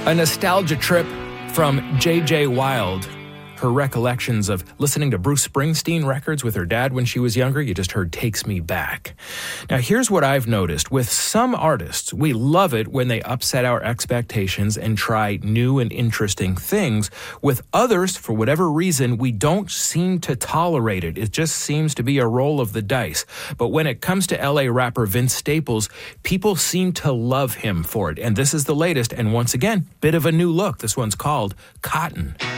A nostalgia trip from J.J. Wilde. Her recollections of listening to Bruce Springsteen records with her dad when she was younger, you just heard Takes Me Back. Now, here's what I've noticed. With some artists, we love it when they upset our expectations and try new and interesting things. With others, for whatever reason, we don't seem to tolerate it. It just seems to be a roll of the dice. But when it comes to LA rapper Vince Staples, people seem to love him for it. And this is the latest, and once again, bit of a new look. This one's called Cotton.